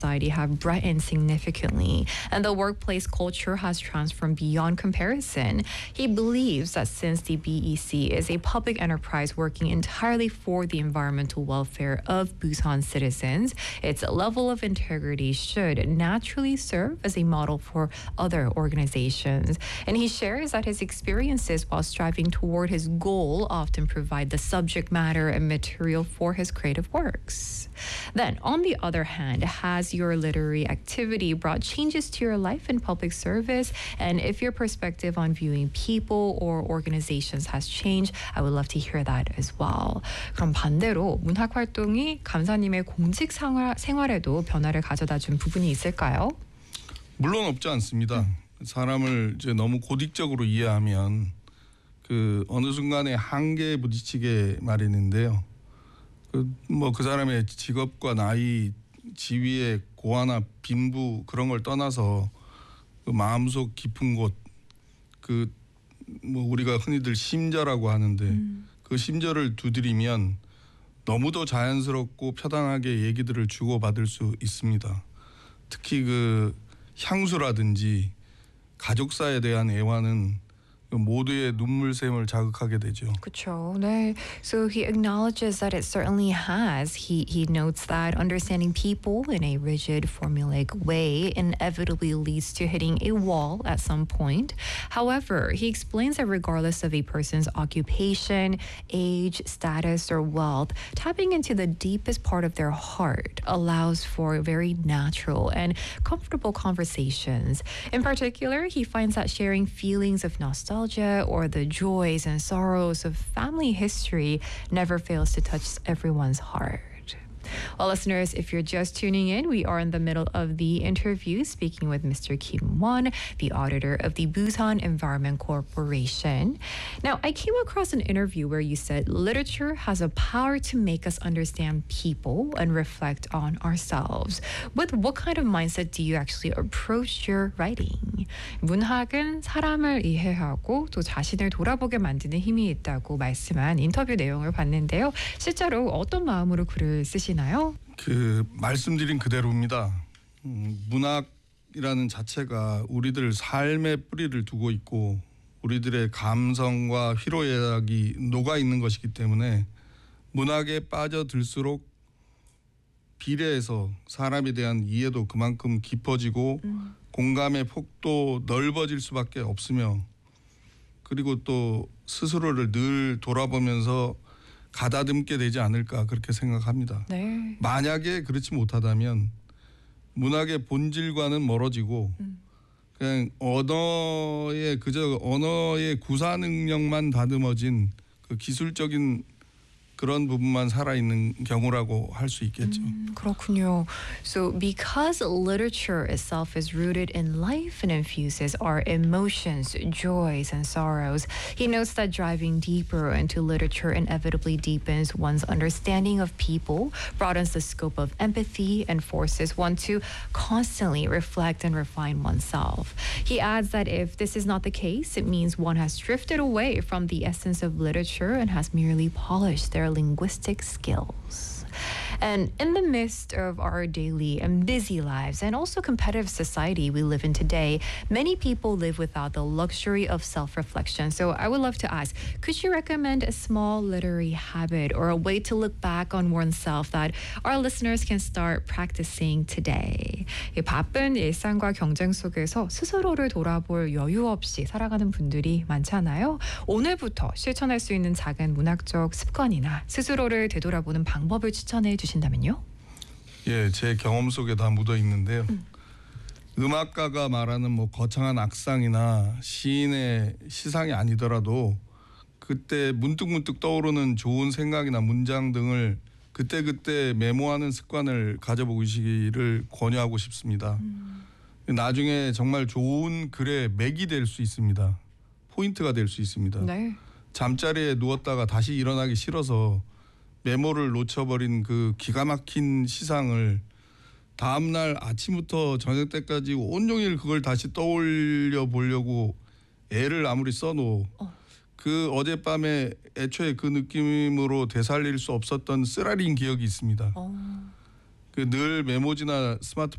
society have brightened significantly, and the workplace culture has transformed beyond comparison. He believes that since the BEC is a public enterprise working entirely for the environmental welfare of Busan citizens, its level of integrity should naturally serve as a model for other organizations. And he shares that his experiences while striving toward his goal often provide the subject matter and material for his creative works. Then, on the other hand, has your literary activity brought changes to your life in public service? And if your perspective on viewing people or organizations has changed, I would love to hear that as well. 그럼 반대로 문학 활동이 감사님의 공직 생활에도 변화를 가져다 준 부분이 있을까요? 물론 없지 않습니다. 사람을 이제 너무 고딕적으로 이해하면 그 어느 순간에 한계에 부딪히게 마련인데요. 그 사람의 직업과 나이, 지위의 고하나 빈부 그런 걸 떠나서 그 마음속 깊은 곳, 우리가 흔히들 심저라고 하는데 그 심저를 두드리면 너무도 자연스럽고 편안하게 얘기들을 주고받을 수 있습니다. 특히 그 향수라든지 가족사에 대한 애환은 모두의 눈물샘을 자극하게 되죠. 그렇죠. 네. So he acknowledges that it certainly has. He notes that understanding people in a rigid, formulaic way inevitably leads to hitting a wall at some point. However, he explains that regardless of a person's occupation, age, status, or wealth, tapping into the deepest part of their heart allows for very natural and comfortable conversations. In particular, he finds that sharing feelings of nostalgia or the joys and sorrows of family history never fails to touch everyone's heart. Well, listeners, if you're just tuning in, we are in the middle of the interview speaking with Mr. Kim Won, the auditor of the Busan Environment Corporation. Now, I came across an interview where you said literature has a power to make us understand people and reflect on ourselves. With what kind of mindset do you actually approach your writing? 문학은 사람을 이해하고 또 자신을 돌아보게 만드는 힘이 있다고 말씀한 인터뷰 내용을 봤는데요. 실제로 어떤 마음으로 글을 쓰시나요? 그 말씀드린 그대로입니다. 문학이라는 자체가 우리들 삶의 뿌리를 두고 있고 우리들의 감성과 희로애락이 녹아 있는 것이기 때문에 문학에 빠져들수록 비례해서 사람에 대한 이해도 그만큼 깊어지고 공감의 폭도 넓어질 수밖에 없으며 그리고 또 스스로를 늘 돌아보면서 가다듬게 되지 않을까 그렇게 생각합니다. 네. 만약에 그렇지 못하다면 문학의 본질과는 멀어지고 그냥 언어의 구사 능력만 다듬어진 그 기술적인 그런 부분만 살아있는 경우라고 할 수 있겠죠. 그렇군요. So because literature itself is rooted in life and infuses our emotions, joys, and sorrows, he notes that driving deeper into literature inevitably deepens one's understanding of people, broadens the scope of empathy, and forces one to constantly reflect and refine oneself. He adds that if this is not the case, it means one has drifted away from the essence of literature and has merely polished their linguistic skills. And in the midst of our daily and busy lives and also competitive society we live in today, many people live without the luxury of self-reflection. So I would love to ask, could you recommend a small literary habit or a way to look back on oneself that our listeners can start practicing today? 이 바쁜 일상과 경쟁 속에서 스스로를 돌아볼 여유 없이 살아가는 분들이 많잖아요. 오늘부터 실천할 수 있는 작은 문학적 습관이나 스스로를 되돌아보는 방법을 추천해 주신다면요? 예, 제 경험 속에 다 묻어 있는데요. 음악가가 말하는 거창한 악상이나 시인의 시상이 아니더라도 그때 문득문득 떠오르는 좋은 생각이나 문장 등을 그때그때 메모하는 습관을 가져보시기를 권유하고 싶습니다. 나중에 정말 좋은 글의 맥이 될 수 있습니다. 포인트가 될 수 있습니다. 네. 잠자리에 누웠다가 다시 일어나기 싫어서 메모를 놓쳐버린 그 기가 막힌 시상을 다음날 아침부터 저녁 때까지 온종일 그걸 다시 떠올려 보려고 애를 아무리 써도 그 어젯밤에 애초에 그 느낌으로 되살릴 수 없었던 쓰라린 기억이 있습니다. 그 늘 메모지나 스마트폰